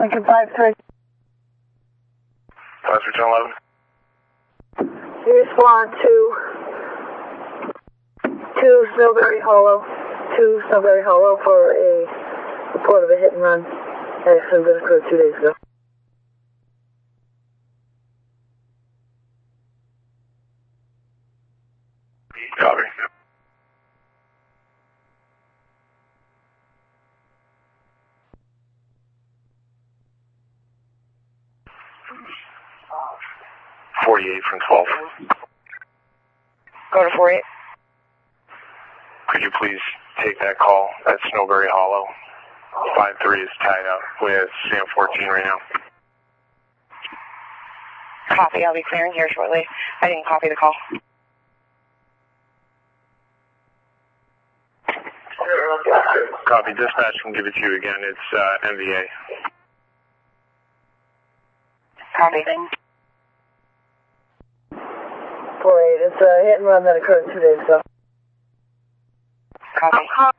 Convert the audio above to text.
Lincoln 5-3. 5-3-10-11. You respond to Snowberry Hollow for a report of a hit and run that actually occurred 2 days ago. Copy. .48 from 12. Go to 48. Could you please take that call at Snowberry Hollow? 5-3 is tied up with Sam 14 right now. Copy, I'll be clearing here shortly. I didn't copy the call. Copy, dispatch can give it to you again. It's MVA. Copy. 48, it's a hit and run that occurred 2 days ago. Copy.